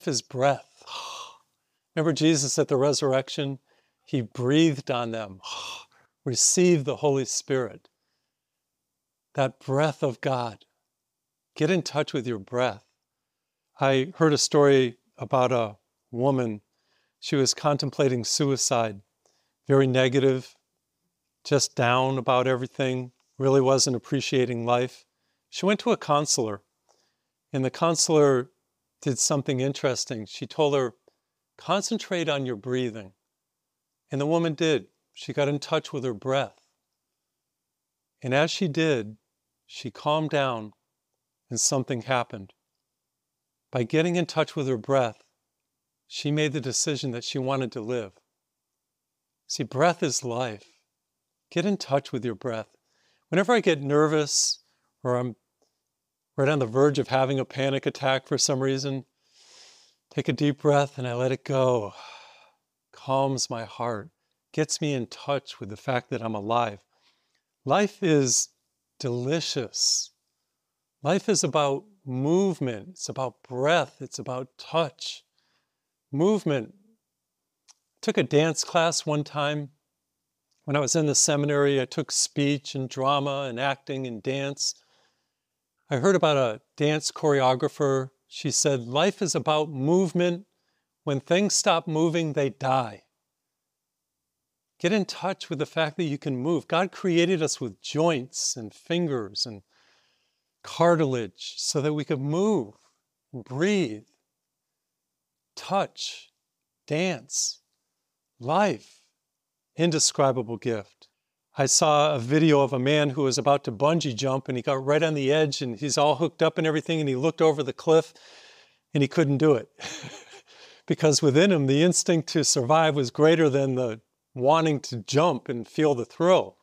His breath. Remember Jesus at the resurrection? He breathed on them. Receive the Holy Spirit. That breath of God. Get in touch with your breath. I heard a story about a woman. She was contemplating suicide, very negative, just down about everything, really wasn't appreciating life. She went to a counselor, and the counselor did something interesting. She told her, concentrate on your breathing. And the woman did. She got in touch with her breath. And as she did, she calmed down and something happened. By getting in touch with her breath, she made the decision that she wanted to live. See, breath is life. Get in touch with your breath. Whenever I get nervous or I'm right on the verge of having a panic attack for some reason, take a deep breath and I let it go. Calms my heart, gets me in touch with the fact that I'm alive. Life is delicious. Life is about movement. It's about breath. It's about touch. Movement. I took a dance class one time. When I was in the seminary, I took speech and drama and acting and dance. I heard about a dance choreographer. She said, life is about movement. When things stop moving, they die. Get in touch with the fact that you can move. God created us with joints and fingers and cartilage so that we could move, breathe, touch, dance. Life, indescribable gift. I saw a video of a man who was about to bungee jump and he got right on the edge and he's all hooked up and everything and he looked over the cliff and he couldn't do it. Because within him, the instinct to survive was greater than the wanting to jump and feel the thrill.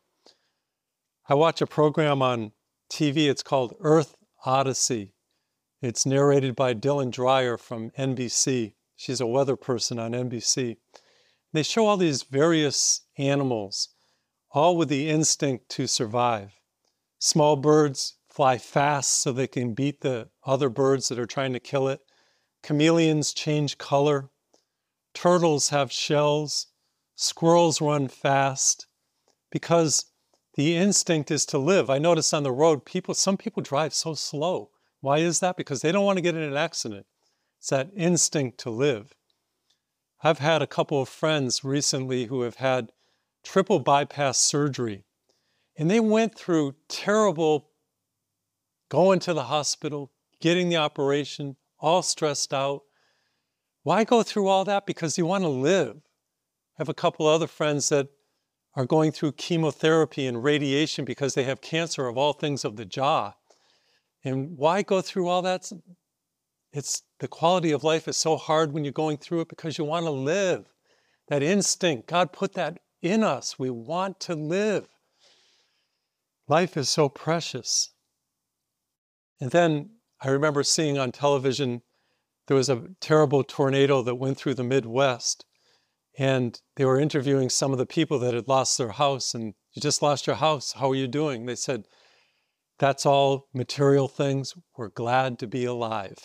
I watch a program on TV, it's called Earth Odyssey. It's narrated by Dylan Dreyer from NBC. She's a weather person on NBC. They show all these various animals, all with the instinct to survive. Small birds fly fast so they can beat the other birds that are trying to kill it. Chameleons change color. Turtles have shells. Squirrels run fast because the instinct is to live. I notice on the road, some people drive so slow. Why is that? Because they don't want to get in an accident. It's that instinct to live. I've had a couple of friends recently who have had triple bypass surgery, and they went through terrible going to the hospital, getting the operation, all stressed out. Why go through all that? Because you want to live. I have a couple other friends that are going through chemotherapy and radiation because they have cancer of all things of the jaw. And why go through all that? The quality of life is so hard when you're going through it because you want to live. That instinct, God put that in us. We want to live. Life is so precious. And then I remember seeing on television, there was a terrible tornado that went through the Midwest. And they were interviewing some of the people that had lost their house. And you just lost your house. How are you doing? They said, that's all material things. We're glad to be alive.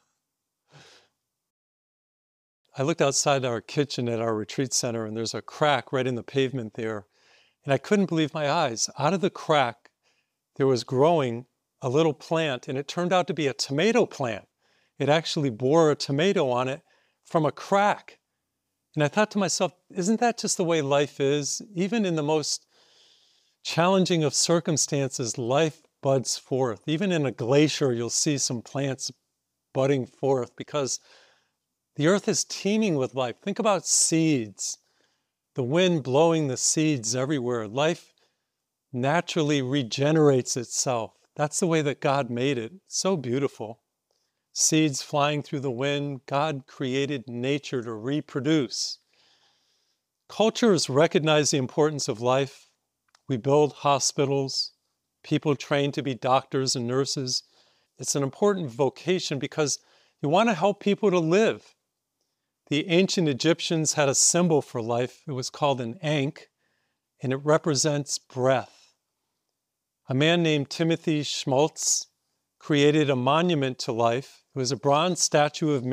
I looked outside our kitchen at our retreat center and there's a crack right in the pavement there. And I couldn't believe my eyes. Out of the crack, there was growing a little plant and it turned out to be a tomato plant. It actually bore a tomato on it from a crack. And I thought to myself, isn't that just the way life is? Even in the most challenging of circumstances, life buds forth. Even in a glacier, you'll see some plants budding forth because the earth is teeming with life. Think about seeds, the wind blowing the seeds everywhere. Life naturally regenerates itself. That's the way that God made it. So beautiful. Seeds flying through the wind. God created nature to reproduce. Cultures recognize the importance of life. We build hospitals. People train to be doctors and nurses. It's an important vocation because you want to help people to live. The ancient Egyptians had a symbol for life. It was called an ankh, and it represents breath. A man named Timothy Schmaltz created a monument to life. It was a bronze statue of